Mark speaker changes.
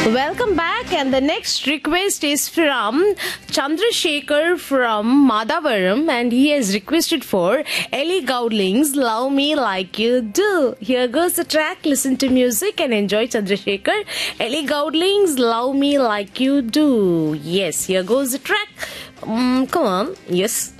Speaker 1: Welcome back, and the next request is from Chandrasekhar from Madavaram, and he has requested for Ellie Goulding's Love Me Like You Do. Here goes the track. Listen to music and enjoy Chandrasekhar. Ellie Goulding's Love Me Like You Do. Yes, here goes the track. Come on. Yes.